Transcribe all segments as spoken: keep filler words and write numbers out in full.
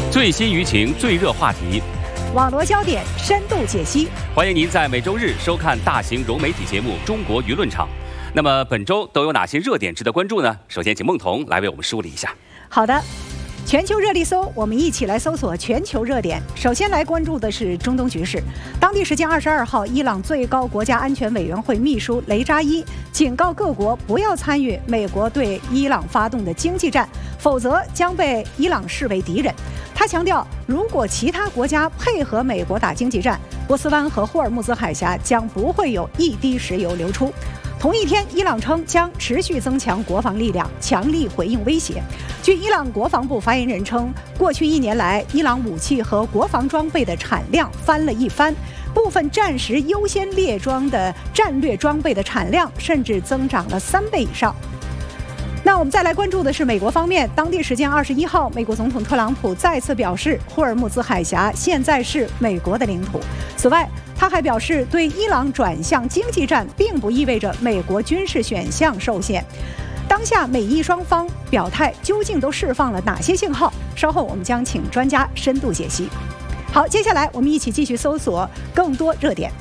最新舆情、最热话题， 网络焦点深度解析。 欢迎您在每周日收看大型融媒体节目《中国舆论场》。那么本周都有哪些热点值得关注呢？首先，请孟彤来为我们梳理一下。 好的。全球热力搜，我们一起来搜索全球热点。首先来关注的是中东局势。当地时间二十二号，伊朗最高国家安全委员会秘书雷扎伊警告各国不要参与美国对伊朗发动的经济战，否则将被伊朗视为敌人。他强调，如果其他国家配合美国打经济战，波斯湾和霍尔木兹海峡将不会有一滴石油流出。同一天，伊朗称将持续增强国防力量，强力回应威胁。据伊朗国防部发言人称，过去一年来，伊朗武器和国防装备的产量翻了一番，部分战时优先列装的战略装备的产量甚至增长了三倍以上。那我们再来关注的是美国方面。当地时间二十一号，美国总统特朗普再次表示，霍尔木兹海峡现在是美国的领土。此外，他还表示，对伊朗转向经济战并不意味着美国军事选项受限。当下美伊双方表态究竟都释放了哪些信号？稍后我们将请专家深度解析。好，接下来我们一起继续搜索更多热点。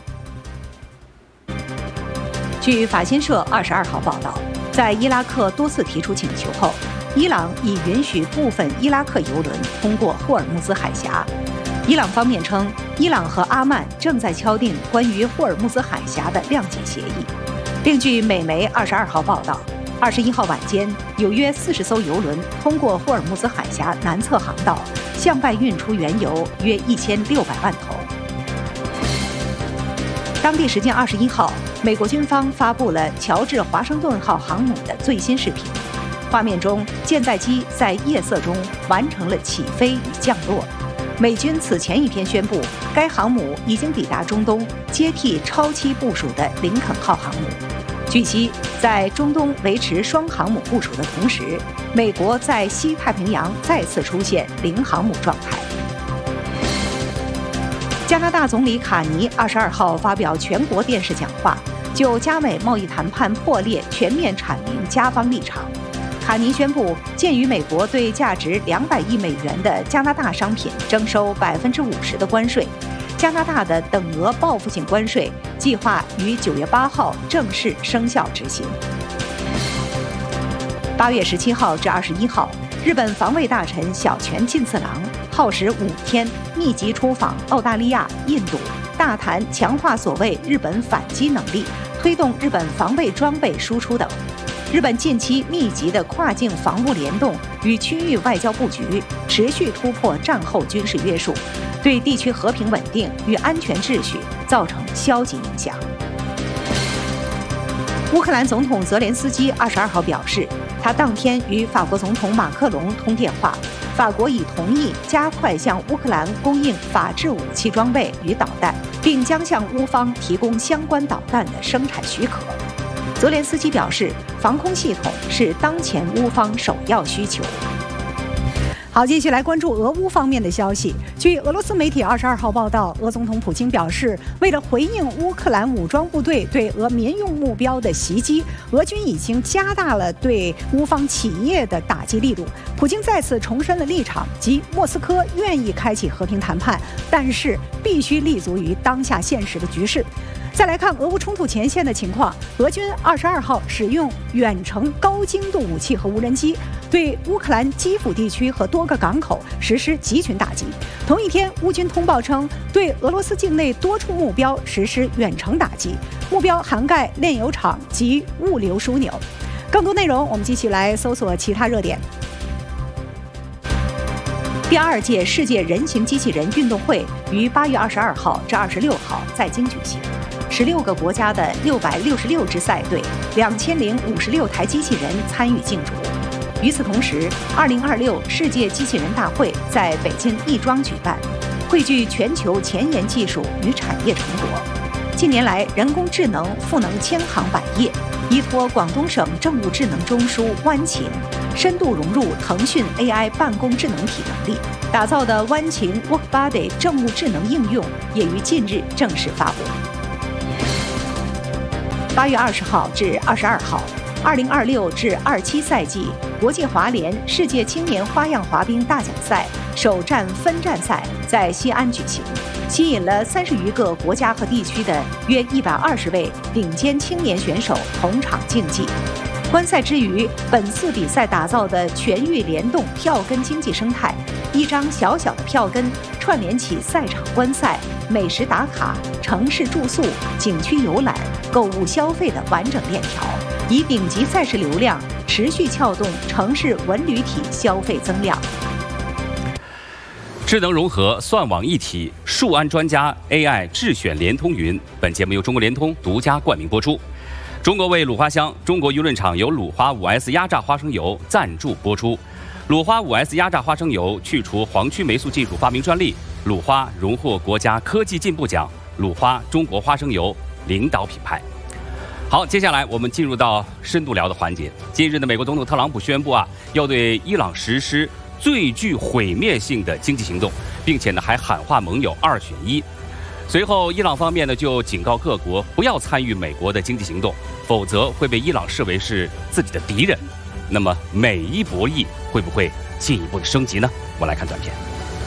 据法新社二十二号报道，在伊拉克多次提出请求后，伊朗已允许部分伊拉克油轮通过霍尔木兹海峡。伊朗方面称，伊朗和阿曼正在敲定关于霍尔木兹海峡的谅解协议。另据美媒二十二号报道，二十一号晚间，有约四十艘油轮通过霍尔木兹海峡南侧航道，向外运出原油约一千六百万头。当地时间二十一号，美国军方发布了乔治华盛顿号航母的最新视频，画面中舰载机在夜色中完成了起飞与降落。美军此前一天宣布，该航母已经抵达中东，接替超期部署的林肯号航母。据悉，在中东维持双航母部署的同时，美国在西太平洋再次出现零航母状态。加拿大总理卡尼二十二号发表全国电视讲话，就加美贸易谈判破裂全面阐明加方立场。卡尼宣布，鉴于美国对价值两百亿美元的加拿大商品征收百分之五十的关税，加拿大的等额报复性关税计划于九月八号正式生效执行。八月十七号至二十一号，日本防卫大臣小泉进次郎耗时五天，密集出访澳大利亚、印度，大谈强化所谓日本反击能力，推动日本防卫装备输出等。日本近期密集的跨境防务联动与区域外交布局，持续突破战后军事约束，对地区和平稳定与安全秩序造成消极影响。乌克兰总统泽连斯基二十二号表示，他当天与法国总统马克龙通电话，法国已同意加快向乌克兰供应法制武器装备与导弹，并将向乌方提供相关导弹的生产许可。泽连斯基表示，防空系统是当前乌方首要需求。好，继续来关注俄乌方面的消息。据俄罗斯媒体二十二号报道，俄总统普京表示，为了回应乌克兰武装部队对俄民用目标的袭击，俄军已经加大了对乌方企业的打击力度。普京再次重申了立场，即莫斯科愿意开启和平谈判，但是必须立足于当下现实的局势。再来看俄乌冲突前线的情况，俄军二十二号使用远程高精度武器和无人机，对乌克兰基辅地区和多个港口实施集群打击。同一天，乌军通报称，对俄罗斯境内多处目标实施远程打击，目标涵盖炼油厂及物流枢纽。更多内容，我们继续来搜索其他热点。第二届世界人形机器人运动会于八月二十二号至二十六号在京举行。十六个国家的六百六十六支赛队，两千零五十六台机器人参与竞逐。与此同时，二零二六世界机器人大会在北京亦庄举办，汇聚全球前沿技术与产业成果。近年来，人工智能赋能千行百业，依托广东省政务智能中枢湾情，深度融入腾讯 A I 办公智能体能力，打造的湾情 WorkBuddy 政务智能应用也于近日正式发布。八月二十号至二十二号，二零二六至二七赛季国际滑联世界青年花样滑冰大奖赛首战分站赛在西安举行，吸引了三十余个国家和地区的约一百二十位顶尖青年选手同场竞技。观赛之余，本次比赛打造的全域联动票根经济生态，一张小小的票根串联起赛场观赛、美食打卡、城市住宿、景区游览、购物消费的完整链条，以顶级赛事流量持续撬动城市文旅体消费增量。 智能融合、算网一体、数安专家 A I 智选联通云。本节目由中国联通独家冠名播出。中国味卤花香，中国舆论场由鲁花 五 S 压榨花生油赞助播出。鲁花 五 S 压榨花生油去除黄曲霉素技术发明专利，鲁花荣获国家科技进步奖，鲁花中国花生油领导品牌。好，接下来我们进入到深度聊的环节。近日的美国总统特朗普宣布啊，要对伊朗实施最具毁灭性的经济行动，并且呢还喊话盟友二选一。随后，伊朗方面呢就警告各国不要参与美国的经济行动，否则会被伊朗视为是自己的敌人。那么，美伊博弈会不会进一步的升级呢？我来看短片。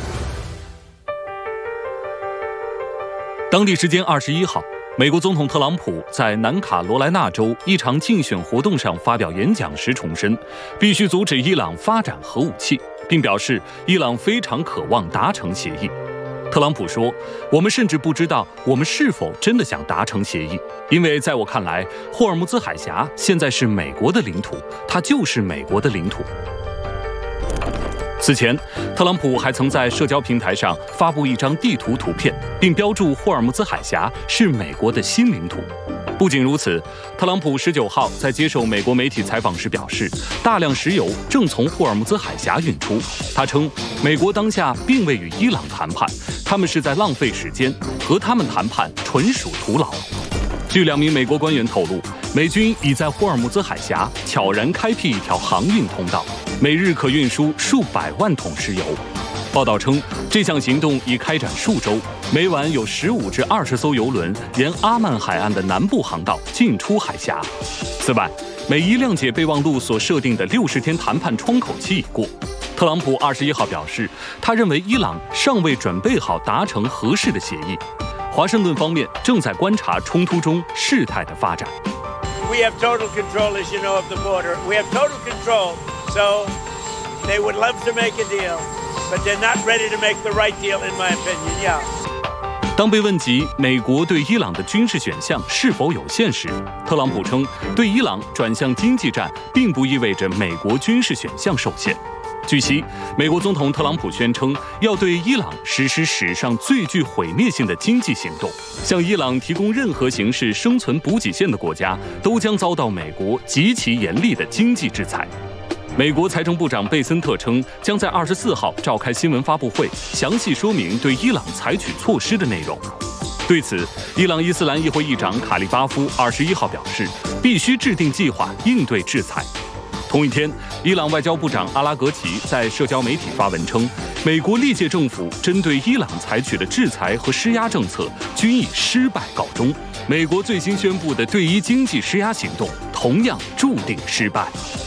当地时间二十一号，美国总统特朗普在南卡罗来纳州一场竞选活动上发表演讲时重申，必须阻止伊朗发展核武器，并表示伊朗非常渴望达成协议。特朗普说：“我们甚至不知道我们是否真的想达成协议，因为在我看来，霍尔木兹海峡现在是美国的领土，它就是美国的领土。”此前，特朗普还曾在社交平台上发布一张地图图片，并标注霍尔木兹海峡是美国的新领土。不仅如此，特朗普十九号在接受美国媒体采访时表示，大量石油正从霍尔木兹海峡运出。他称，美国当下并未与伊朗谈判，他们是在浪费时间，和他们谈判纯属徒劳。据两名美国官员透露，美军已在霍尔木兹海峡悄然开辟一条航运通道，每日可运输数百万桶石油。报道称，这项行动已开展数周，每晚有十五至二十艘油轮沿阿曼海岸的南部航道进出海峡。此外，美伊谅解备忘录所设定的六十天谈判窗口期已过。特朗普二十一号表示，他认为伊朗尚未准备好达成合适的协议。华盛顿方面正在观察冲突中事态的发展。 We have total control, as you know, of the border. We have total control, so they would love to make a deal, but they're not ready to make the right deal, in my opinion. Yeah. 当被问及美国对伊朗的军事选项是否有限时，特朗普称，对伊朗转向经济战并不意味着美国军事选项受限。据悉，美国总统特朗普宣称要对伊朗实施史上最具毁灭性的经济行动，向伊朗提供任何形式生存补给线的国家都将遭到美国极其严厉的经济制裁。美国财政部长贝森特称，将在二十四号召开新闻发布会，详细说明对伊朗采取措施的内容。对此，伊朗伊斯兰议会议长卡利巴夫二十一号表示，必须制定计划应对制裁。同一天，伊朗外交部长阿拉格齐在社交媒体发文称，美国历届政府针对伊朗采取的制裁和施压政策均以失败告终。美国最新宣布的对伊经济施压行动同样注定失败。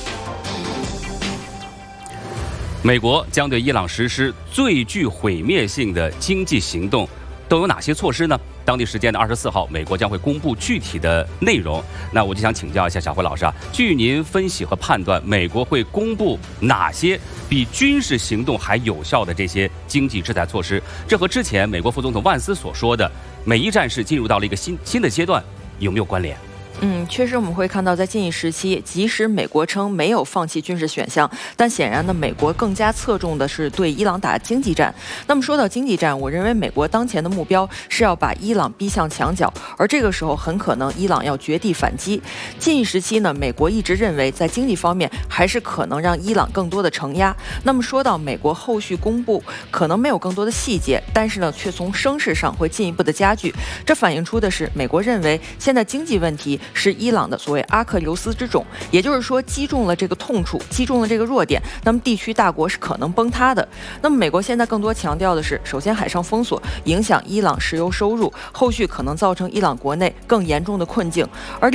美国将对伊朗实施最具毁灭性的经济行动，都有哪些措施呢？当地时间的二十四号，美国将会公布具体的内容。那我就想请教一下小辉老师啊，据您分析和判断，美国会公布哪些比军事行动还有效的这些经济制裁措施？这和之前美国副总统万斯所说的美伊战事进入到了一个新新的阶段，有没有关联？ 嗯，确实我们会看到，在近一时期，即使美国称没有放弃军事选项，但显然呢，美国更加侧重的是对伊朗打经济战。那么说到经济战，我认为美国当前的目标是要把伊朗逼向墙角，而这个时候很可能伊朗要绝地反击。近一时期呢，美国一直认为在经济方面还是可能让伊朗更多的承压。那么说到美国后续公布，可能没有更多的细节，但是呢，却从声势上会进一步的加剧。这反映出的是美国认为现在经济问题是伊朗的所谓阿克琉斯之踵，也就是说击中了这个痛处，击中了这个弱点，那么地区大国是可能崩塌的。那么美国现在更多强调的是，首先海上封锁影响伊朗石油收入，后续可能造成伊朗国内更严重的困境，而